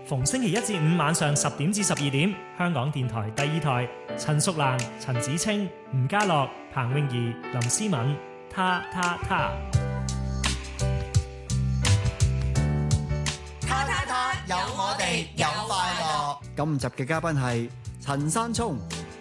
逢星期一至五晚上10點至12點，香港電台第二台，陳淑蘭、陳子清、吳家樂、彭詠儀、林思敏，他。 有我哋，有快樂。 今集嘅嘉賓係陳山聰。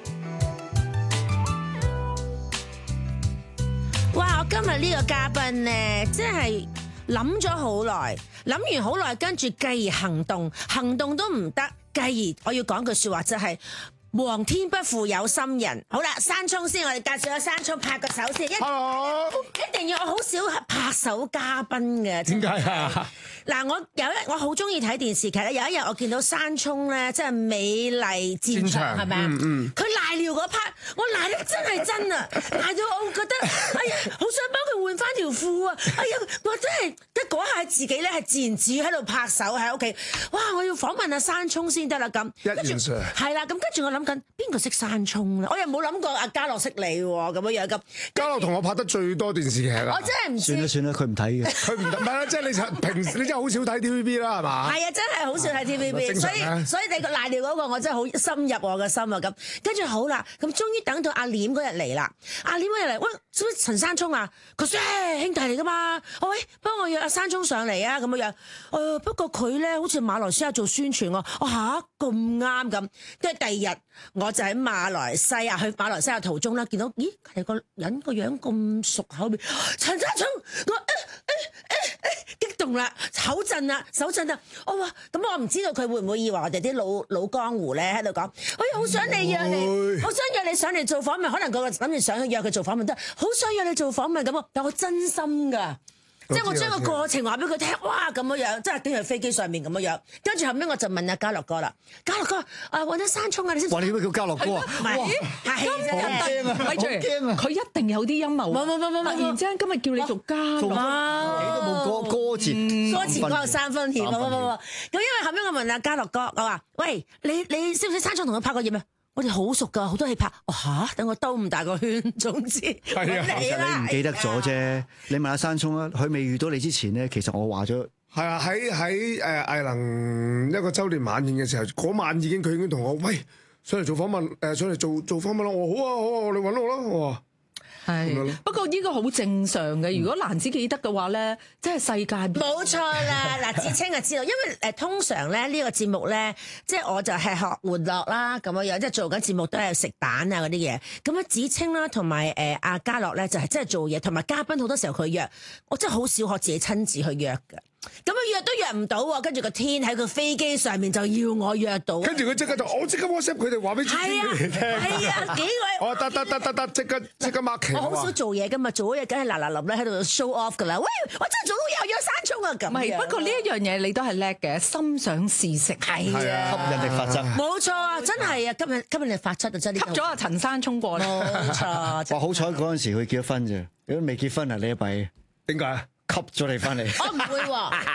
哇！我今日呢個嘉賓呢，真係諗咗好耐，諗完好耐，跟住繼而行動，行動都唔得，繼而我要講句說話，就係皇天不負有心人。好啦，山聰先，我哋介紹下山聰，拍個手先。 Hello， 一定要，我好少拍手嘉賓嘅。 點解啊？ 嗱，我好中意睇電視劇咧。有一日我見到山聰咧，即係美麗戰場係咪啊？佢賴尿嗰 part， 我賴得真係真啊！賴到我覺得，哎呀，好想幫佢換翻條褲啊！哎呀，我真係得嗰下自己咧係自言自語喺度拍手喺屋企。哇！我要訪問阿山聰先得啦咁。 一言上係啦，咁跟住我諗緊邊個識山聰咧？我又冇諗過阿嘉樂識你喎，咁樣咁。 嘉樂同我拍得最多電視劇啦。 我真係唔知。 算啦，佢唔睇嘅。 佢唔得，唔係啦，即係你平時你真係好少睇 TVB 啦，係嘛？ 係啊，真係好少睇 TVB，所以你個賴尿嗰個我真係好深入我嘅心啊咁。跟住好啦，咁終於等到阿廉嗰日嚟啦。阿廉嗰日嚟，喂，陳山聰啊，佢說兄弟嚟噶嘛，喂，幫我約阿山聰上嚟啊咁樣。不過佢咧好似馬來西亞做宣傳喎。我嚇咁啱咁。跟住第二日我就喺馬來西亞去馬來西亞途中啦，見到咦係個人個樣咁熟口面，陳山聰，我激動啦，口震啦，手震啦。我話咁我唔知道佢會唔會以為我哋啲老江湖咧喺度講，我好想你約你，好想約你上嚟做訪問，可能個諗住想去約佢做訪問都好想約你做訪問咁，但我真心㗎。即係我將個過程話俾佢聽，哇咁樣，即係等於喺飛機上面咁樣。跟住後尾我就問阿嘉樂哥啦，嘉樂哥，揾咗山聰啊，你先。 哇！你點解叫嘉樂哥啊？ 唔係，係好驚啊！ 咪住，佢一定有啲陰謀。 冇。 突然之間今日叫你做嘉樂， 你都冇歌詞， 歌詞歌有3分甜。冇。咁因為後尾我問阿嘉樂哥，我話：喂，你識唔識山聰同佢拍過嘢咩？我哋好熟噶，好多戲拍。嚇！等我兜咁大個圈，總之係啊， 其實你唔記得咗啫。你問下山聰啊，佢未遇到你之前咧，其實我話咗。 係啊，喺藝能一個週年晚宴嘅時候，嗰晚佢已經同我喂上嚟做訪問，上嚟做訪問啦。我話好啊，你揾我啦。我話係，不過呢個好正常嘅。如果難子記得嘅話咧，真係世界冇錯啦。嗱，子清就知道，因為通常咧呢個節目咧，即係我就係學玩樂啦咁樣，即係做緊節目都係食蛋啊嗰啲嘢。咁啊，子清啦同埋阿嘉樂咧就係真係做嘢，同埋嘉賓好多時候佢約，我真係好少可自己親自去約㗎。咁啊約都約唔到喎，跟住個天喺個飛機上面就要我約到， 跟住佢即刻就我即刻 WhatsApp 佢哋話俾子清佢哋聽。 係啊，幾位我得，即刻 mark 期。 我好少做嘢噶嘛，做咗嘢梗係嗱臨咧喺度 show off 噶啦。喂，我真係做到有山聰啊咁。 唔係，不過呢一樣嘢你都係叻嘅，心想事成。 係啊， 吸引力法則。 冇錯啊，真係啊，吸引力法則啊，真係。 吸咗阿陳山聰過嚟。 冇錯。 哇！好彩嗰陣時佢結咗婚啫，如果未結婚啊，你一弊。 點解啊？ 吸咗你翻嚟。 我唔會喎。